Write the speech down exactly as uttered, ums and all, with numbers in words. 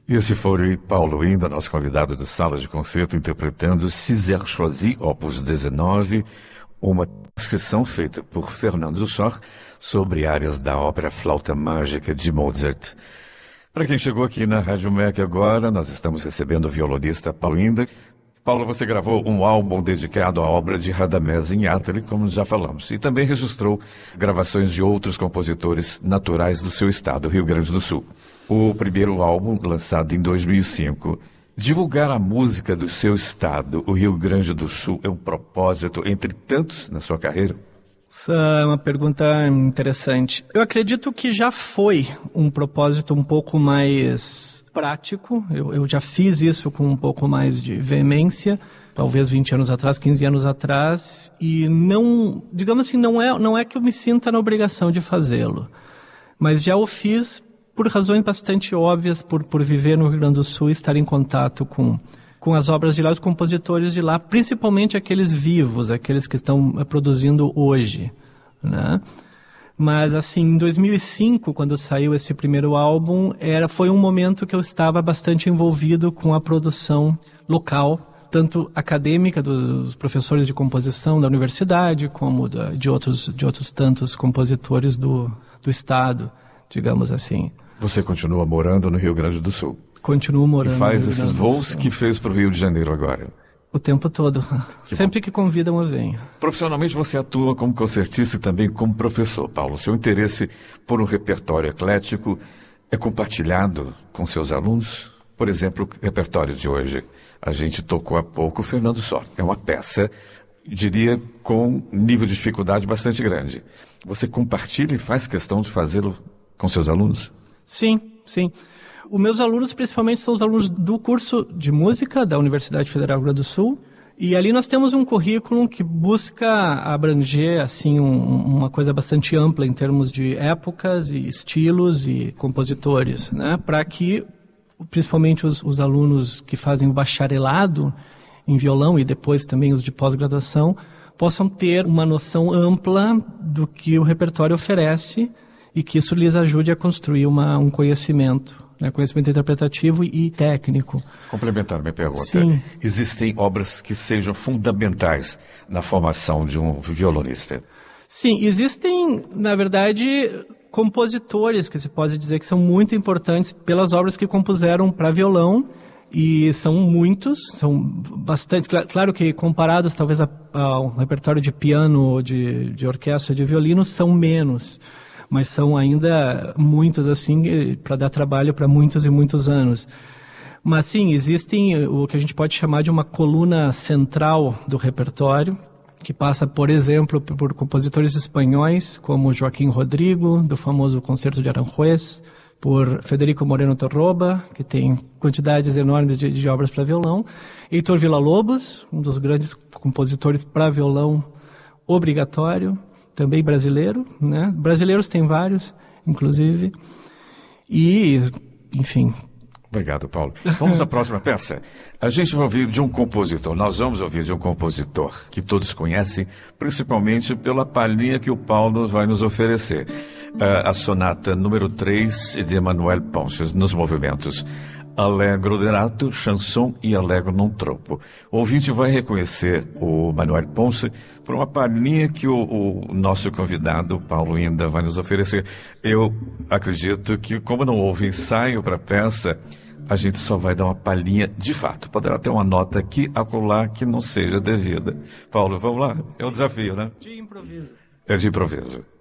E esse foi Paulo Inda, nosso convidado do Sala de Concerto, interpretando Cisère Choisi, opus dezenove, uma transcrição feita por Fernando Sor sobre áreas da ópera Flauta Mágica de Mozart. Para quem chegou aqui na Rádio M E C agora, nós estamos recebendo o violonista Paulo Inda. Paulo, você gravou um álbum dedicado à obra de Radamés Inátali, como já falamos, e também registrou gravações de outros compositores naturais do seu estado, Rio Grande do Sul. O primeiro álbum, lançado em dois mil e cinco. Divulgar a música do seu estado, o Rio Grande do Sul, é um propósito entre tantos na sua carreira? Essa é uma pergunta interessante. Eu acredito que já foi um propósito um pouco mais prático. Eu, eu já fiz isso com um pouco mais de veemência, talvez vinte anos atrás, quinze anos atrás, e não, digamos assim, não é, não é que eu me sinta na obrigação de fazê-lo, mas já o fiz por razões bastante óbvias, por, por viver no Rio Grande do Sul e estar em contato com, com as obras de lá, os compositores de lá, principalmente aqueles vivos, aqueles que estão produzindo hoje, né? Mas, assim, em dois mil e cinco, quando saiu esse primeiro álbum, era, foi um momento que eu estava bastante envolvido com a produção local, tanto acadêmica, dos professores de composição da universidade, como da, de, outros, de outros tantos compositores do, do estado, digamos assim. Você continua morando no Rio Grande do Sul? Continuo morando e faz esses voos que fez para o Rio de Janeiro agora? O tempo todo. Que Sempre bom. Que convidam, eu venho. Profissionalmente você atua como concertista e também como professor, Paulo. Seu interesse por um repertório eclético é compartilhado com seus alunos? Por exemplo, o repertório de hoje. A gente tocou há pouco o Fernando Sor. É uma peça, diria, com nível de dificuldade bastante grande. Você compartilha e faz questão de fazê-lo com seus alunos? Sim, sim. Os meus alunos, principalmente, são os alunos do curso de música da Universidade Federal do Rio Grande do Sul. E ali nós temos um currículo que busca abranger, assim, um, uma coisa bastante ampla em termos de épocas e estilos e compositores, né? Para que, principalmente, os, os alunos que fazem o bacharelado em violão e depois também os de pós-graduação, possam ter uma noção ampla do que o repertório oferece e que isso lhes ajude a construir uma, um conhecimento, né, conhecimento interpretativo e técnico. Complementando minha pergunta, Sim. Existem obras que sejam fundamentais na formação de um violonista? Sim, existem, na verdade, compositores que se pode dizer que são muito importantes pelas obras que compuseram para violão, e são muitos, são bastantes, claro que comparados talvez ao repertório de piano ou de, de orquestra de violino, são menos, mas são ainda muitos, assim, para dar trabalho para muitos e muitos anos. Mas sim, existem o que a gente pode chamar de uma coluna central do repertório, que passa, por exemplo, por compositores espanhóis, como Joaquim Rodrigo, do famoso Concerto de Aranjuez, por Federico Moreno Torroba, que tem quantidades enormes de, de obras para violão, Heitor Villa-Lobos, um dos grandes compositores para violão obrigatório, também brasileiro, né? Brasileiros tem vários, inclusive. E, enfim. Obrigado, Paulo. Vamos à próxima peça. A gente vai ouvir de um compositor, nós vamos ouvir de um compositor que todos conhecem, principalmente pela palhinha que o Paulo vai nos oferecer. A, a sonata número três de Emanuel Ponce, nos movimentos Allegro derato, chanson e allegro non troppo. O ouvinte vai reconhecer o Manuel Ponce por uma palhinha que o, o nosso convidado, Paulo Inda, vai nos oferecer. Eu acredito que, como não houve ensaio para a peça, a gente só vai dar uma palhinha de fato. Poderá ter uma nota aqui, acolá, que não seja devida. Paulo, vamos lá? É um desafio, né? De improviso. É de improviso.